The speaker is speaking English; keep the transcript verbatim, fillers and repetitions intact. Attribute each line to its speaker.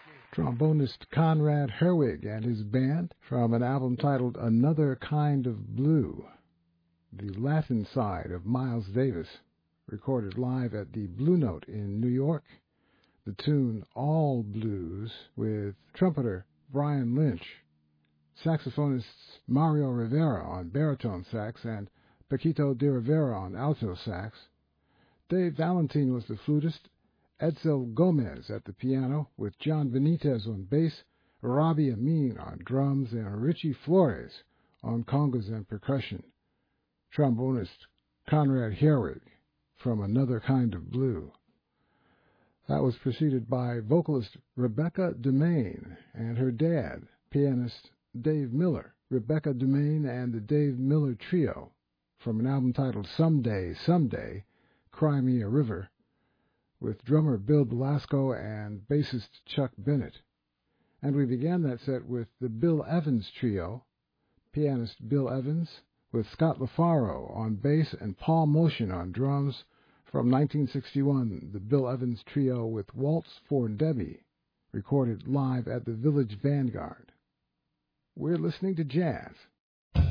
Speaker 1: trombonist Conrad Herwig and his band from an album titled Another Kind of Blue, the Latin side of Miles Davis, recorded live at the Blue Note in New York. The tune All Blues with trumpeter Brian Lynch, saxophonists Mario Rivera on baritone sax and Paquito de Rivera on alto sax. Dave Valentine was the flutist, Edsel Gomez at the piano, with John Benitez on bass, Robbie Amin on drums, and Richie Flores on congas and percussion. Trombonist Conrad Herwig from Another Kind of Blue. That was preceded by vocalist Rebecca Dumaine and her dad, pianist Dave Miller. Rebecca Dumaine and the Dave Miller Trio from an album titled Someday, Someday, Cry Me a River, with drummer Bill Belasco and bassist Chuck Bennett. And we began that set with the Bill Evans Trio, pianist Bill Evans, with Scott LaFaro on bass and Paul Motion on drums, from nineteen sixty-one, the Bill Evans Trio with Waltz for Debbie, recorded live at the Village Vanguard. We're listening to jazz